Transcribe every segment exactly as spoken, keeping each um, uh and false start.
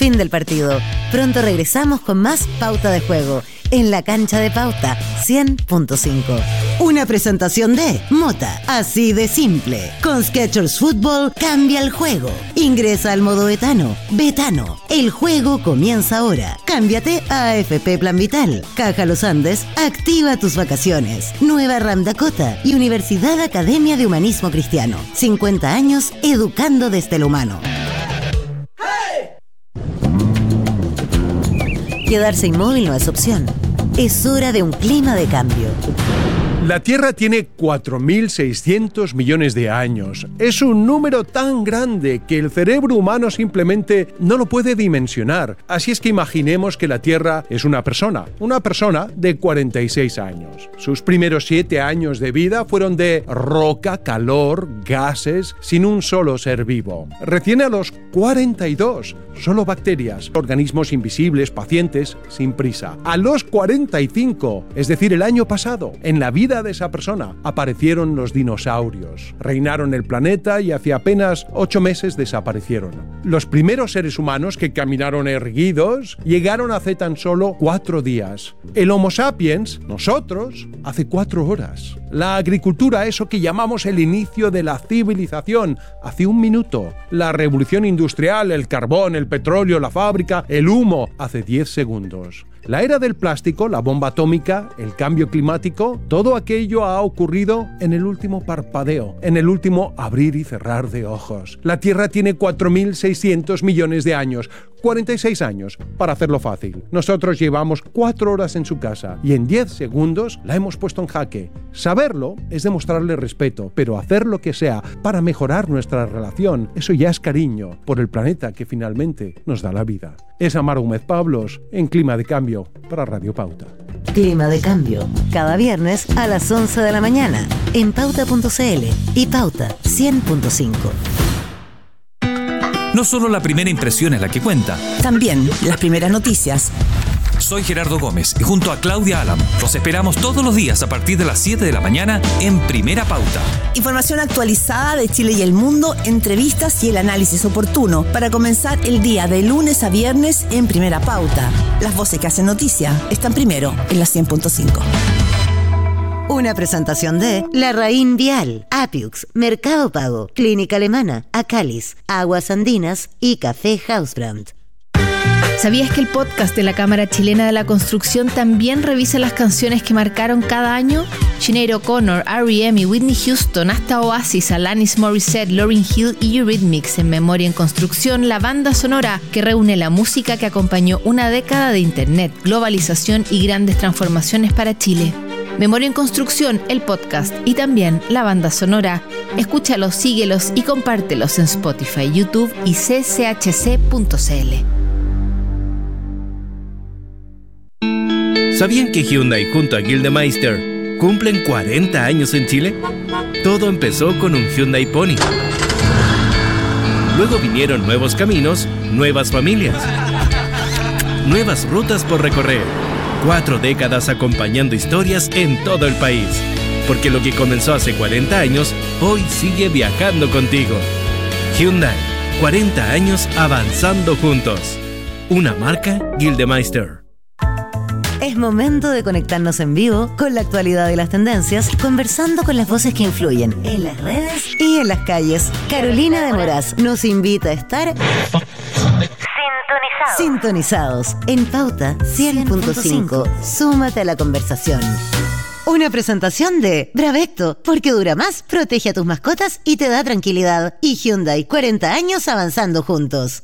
Fin del partido. Pronto regresamos con más Pauta de Juego en la cancha de Pauta cien punto cinco. Una presentación de Mota, así de simple. Con Skechers Fútbol cambia el juego. Ingresa al modo Betano. Betano, el juego comienza ahora. Cámbiate a A F P Plan Vital. Caja Los Andes, activa tus vacaciones. Nueva Ram Dakota y Universidad Academia de Humanismo Cristiano. cincuenta años educando desde lo humano. Quedarse inmóvil no es opción. Es hora de un clima de cambio. La Tierra tiene cuatro mil seiscientos millones de años. Es un número tan grande que el cerebro humano simplemente no lo puede dimensionar. Así es que imaginemos que la Tierra es una persona, una persona de cuarenta y seis años. Sus primeros siete años de vida fueron de roca, calor, gases, sin un solo ser vivo. Recién a los cuarenta y dos, solo bacterias, organismos invisibles, pacientes, sin prisa. A los cuarenta y cinco, es decir, el año pasado, en la vida de esa persona, aparecieron los dinosaurios. Reinaron el planeta y hace apenas ocho meses desaparecieron. Los primeros seres humanos que caminaron erguidos llegaron hace tan solo cuatro días. El Homo sapiens, nosotros, hace cuatro horas. La agricultura, eso que llamamos el inicio de la civilización, hace un minuto. La revolución industrial, el carbón, el petróleo, la fábrica, el humo, hace diez segundos. La era del plástico, la bomba atómica, el cambio climático, todo aquello ha ocurrido en el último parpadeo, en el último abrir y cerrar de ojos. La Tierra tiene cuatro mil seiscientos millones de años, cuarenta y seis años, para hacerlo fácil. Nosotros llevamos cuatro horas en su casa y en diez segundos la hemos puesto en jaque. Saberlo es demostrarle respeto, pero hacer lo que sea para mejorar nuestra relación, eso ya es cariño por el planeta que finalmente nos da la vida. Es Amar Gómez Pablos en Clima de Cambio para Radio Pauta. Clima de Cambio, cada viernes a las once de la mañana en pauta punto c l y Pauta cien punto cinco. No solo la primera impresión es la que cuenta, también las primeras noticias. Soy Gerardo Gómez y junto a Claudia Alam los esperamos todos los días a partir de las siete de la mañana en Primera Pauta. Información actualizada de Chile y el mundo, entrevistas y el análisis oportuno para comenzar el día de lunes a viernes en Primera Pauta. Las voces que hacen noticia están primero en la cien punto cinco. Una presentación de Larraín Vial, Apiux, Mercado Pago, Clínica Alemana, Acalis, Aguas Andinas y Café Hausbrand. ¿Sabías que el podcast de la Cámara Chilena de la Construcción también revisa las canciones que marcaron cada año? Sinéad O'Connor, R E M y Whitney Houston, hasta Oasis, Alanis Morissette, Lauryn Hill y Eurythmics. En Memoria en Construcción, la banda sonora que reúne la música que acompañó una década de internet, globalización y grandes transformaciones para Chile. Memoria en Construcción, el podcast y también la banda sonora. Escúchalos, síguelos y compártelos en Spotify, YouTube y c c h c punto c l. ¿Sabían que Hyundai junto a Gildemeister cumplen cuarenta años en Chile? Todo empezó con un Hyundai Pony. Luego vinieron nuevos caminos, nuevas familias, nuevas rutas por recorrer. Cuatro décadas acompañando historias en todo el país. Porque lo que comenzó hace cuarenta años, hoy sigue viajando contigo. Hyundai, cuarenta años avanzando juntos. Una marca Gildemeister. Es momento de conectarnos en vivo con la actualidad de las tendencias, conversando con las voces que influyen en las redes y en las calles. Carolina de Moraz nos invita a estar sintonizados, sintonizados en Pauta cien punto cinco. Súmate a la conversación. Una presentación de Bravecto, porque dura más, protege a tus mascotas y te da tranquilidad. Y Hyundai, cuarenta años avanzando juntos.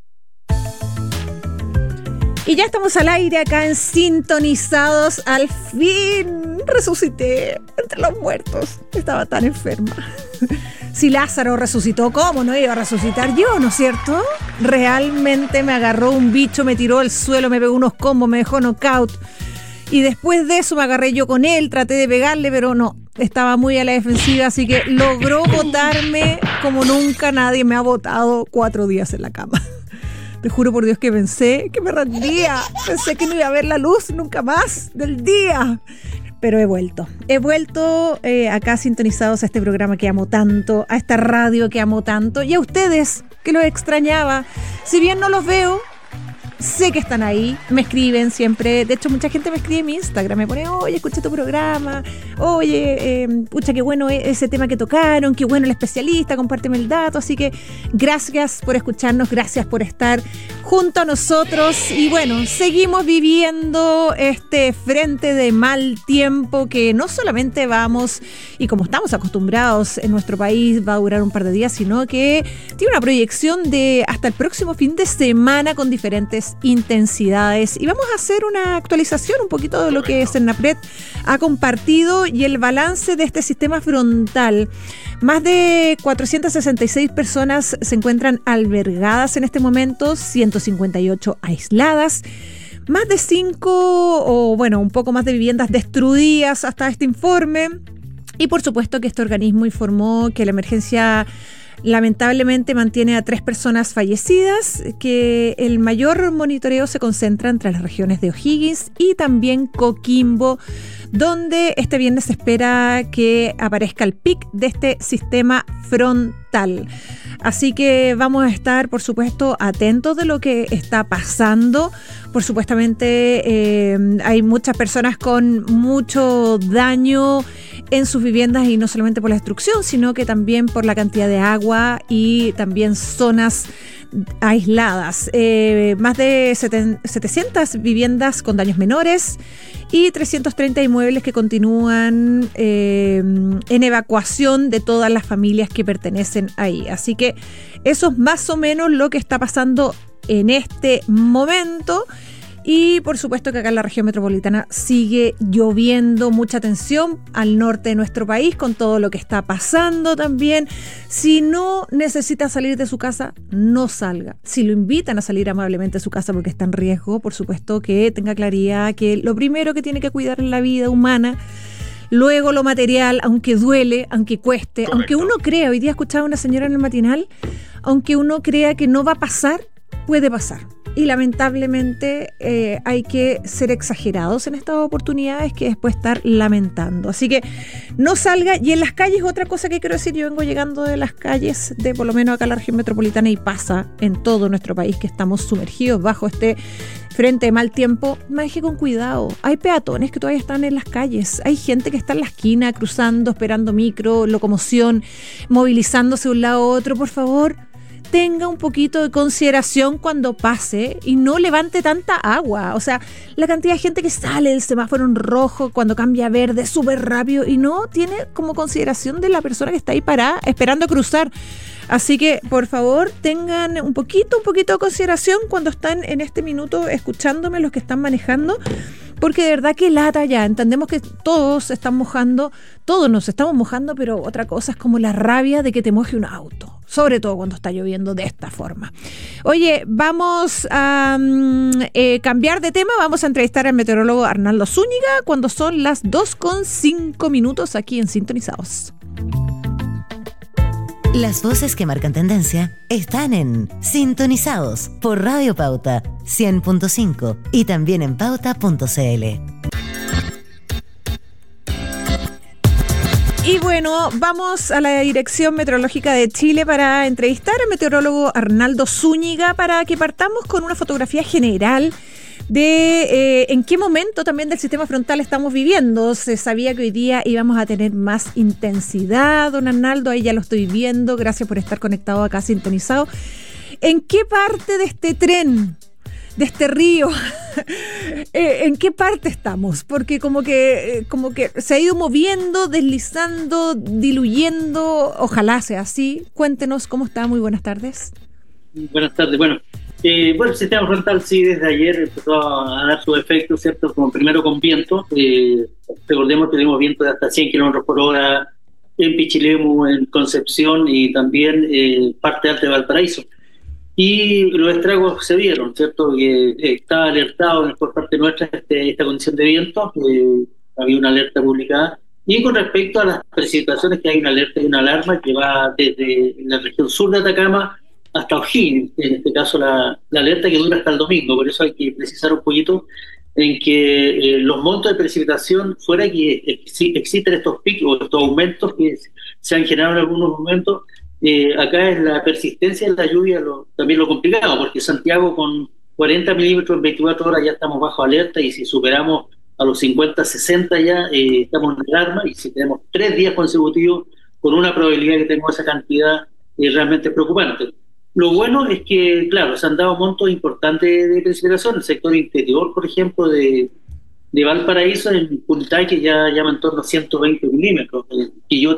Y ya estamos al aire acá en Sintonizados. Al fin resucité entre los muertos. Estaba tan enferma. Si Lázaro resucitó, ¿cómo no iba a resucitar yo, no es cierto? Realmente me agarró un bicho, me tiró al suelo, me pegó unos combos, me dejó knockout. Y después de eso me agarré yo con él, traté de pegarle, pero no, estaba muy a la defensiva, así que logró botarme como nunca nadie me ha botado cuatro días en la cama. Te juro por Dios que pensé que me rendía. Pensé que no iba a ver la luz nunca más del día. Pero he vuelto. He vuelto eh, acá sintonizados a este programa que amo tanto, a esta radio que amo tanto, y a ustedes, que los extrañaba. Si bien no los veo, sé que están ahí, me escriben siempre. De hecho, mucha gente me escribe en mi Instagram, me pone, oye, escuché tu programa, oye, eh, pucha, qué bueno ese tema que tocaron, qué bueno el especialista, compárteme el dato. Así que gracias por escucharnos, gracias por estar junto a nosotros. Y bueno, seguimos viviendo este frente de mal tiempo que no solamente vamos, y como estamos acostumbrados en nuestro país, va a durar un par de días, sino que tiene una proyección de hasta el próximo fin de semana con diferentes intensidades. Y vamos a hacer una actualización un poquito de lo que Senapred ha compartido y el balance de este sistema frontal. Más de cuatrocientas sesenta y seis personas se encuentran albergadas en este momento, ciento cincuenta y ocho aisladas. Más de cinco, o bueno, un poco más de viviendas destruidas hasta este informe. Y por supuesto que este organismo informó que la emergencia lamentablemente mantiene a tres personas fallecidas, que el mayor monitoreo se concentra entre las regiones de O'Higgins y también Coquimbo, donde este viernes se espera que aparezca el pic de este sistema frontal. Así que vamos a estar, por supuesto, atentos de lo que está pasando. Por supuestamente eh, hay muchas personas con mucho daño en sus viviendas, y no solamente por la destrucción, sino que también por la cantidad de agua y también zonas aisladas. Eh, más de setecientas viviendas con daños menores y trescientos treinta inmuebles que continúan eh, en evacuación de todas las familias que pertenecen ahí. Así que eso es más o menos lo que está pasando en este momento. Y por supuesto que acá en la región metropolitana sigue lloviendo, mucha atención al norte de nuestro país con todo lo que está pasando también. Si no necesita salir de su casa, no salga. Si lo invitan a salir amablemente de su casa porque está en riesgo, por supuesto que tenga claridad que lo primero que tiene que cuidar es la vida humana. Luego lo material, aunque duele, aunque cueste, Correcto. Aunque uno crea, hoy día escuchaba a una señora en el matinal, aunque uno crea que no va a pasar, puede pasar. Y lamentablemente eh, hay que ser exagerados en estas oportunidades que después estar lamentando. Así que no salga. Y en las calles, otra cosa que quiero decir, yo vengo llegando de las calles de por lo menos acá en la región metropolitana, y pasa en todo nuestro país que estamos sumergidos bajo este frente de mal tiempo. Maneje con cuidado. Hay peatones que todavía están en las calles, hay gente que está en la esquina cruzando, esperando micro, locomoción, movilizándose de un lado a otro. Por favor, tenga un poquito de consideración cuando pase y no levante tanta agua. O sea, la cantidad de gente que sale del semáforo en rojo cuando cambia a verde súper rápido y no tiene como consideración de la persona que está ahí parada esperando cruzar. Así que, por favor, tengan un poquito, un poquito de consideración cuando están en este minuto escuchándome, los que están manejando, porque de verdad que lata ya. Entendemos que todos se están mojando, todos nos estamos mojando, pero otra cosa es como la rabia de que te moje un auto, sobre todo cuando está lloviendo de esta forma. Oye, vamos a um, eh, cambiar de tema, vamos a entrevistar al meteorólogo Arnaldo Zúñiga cuando son las dos con cinco minutos aquí en Sintonizados. Las voces que marcan tendencia están en Sintonizados por Radio Pauta cien punto cinco y también en pauta punto c l. Y bueno, vamos a la Dirección Meteorológica de Chile para entrevistar al meteorólogo Arnaldo Zúñiga para que partamos con una fotografía general de eh, en qué momento también del sistema frontal estamos viviendo. Se sabía que hoy día íbamos a tener más intensidad, don Arnaldo, ahí ya lo estoy viendo, gracias por estar conectado acá, sintonizado. ¿En qué parte de este tren, de este río, eh, en qué parte estamos? Porque como que, eh, como que se ha ido moviendo, deslizando, diluyendo, ojalá sea así. Cuéntenos cómo está, muy buenas tardes. Buenas tardes, bueno. Eh, bueno, el sistema frontal sí desde ayer empezó a dar sus efectos, ¿cierto? Como primero con viento, eh, recordemos que tenemos viento de hasta cien kilómetros por hora en Pichilemu, en Concepción y también eh, parte alta de Valparaíso. Y los estragos se vieron, ¿cierto? Que eh, estaba alertado por parte nuestra este, esta condición de viento, eh, había una alerta publicada. Y con respecto a las precipitaciones, que hay una alerta y una alarma que va desde la región sur de Atacama hasta O'Higgins, en este caso la, la alerta que dura hasta el domingo. Por eso hay que precisar un poquito en que eh, los montos de precipitación, fuera que ex, existen estos picos, estos aumentos que se han generado en algunos momentos, eh, acá es la persistencia de la lluvia lo, también lo complicado, porque Santiago con cuarenta milímetros en veinticuatro horas ya estamos bajo alerta, y si superamos a los cincuenta, sesenta ya eh, estamos en alarma, y si tenemos tres días consecutivos con una probabilidad que tenemos esa cantidad eh, realmente preocupante. Lo bueno es que, claro, se han dado montos importantes de precipitación. El sector interior, por ejemplo, de, de Valparaíso, en Punta, que ya llama en torno a ciento veinte milímetros, eh, y yo